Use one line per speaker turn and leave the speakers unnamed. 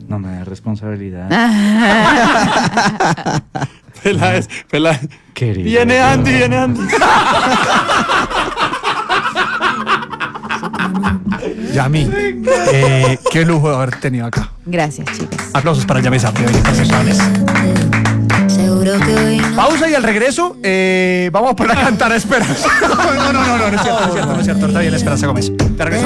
No me da responsabilidad.
Peláez.
Querido.
Viene Andy. Yami, qué lujo de haber tenido acá.
Gracias, chicas.
Aplausos para Yami Zappi, profesionales. Pausa y al regreso vamos por la cantar Esperanza. No es cierto, está bien Esperanza Gómez. Te regresamos.